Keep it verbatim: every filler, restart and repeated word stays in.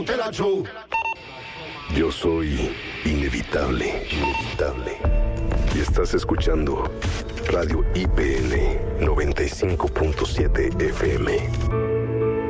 Tela Show. Yo soy inevitable, inevitable. Y estás escuchando Radio I P N noventa y cinco punto siete F M.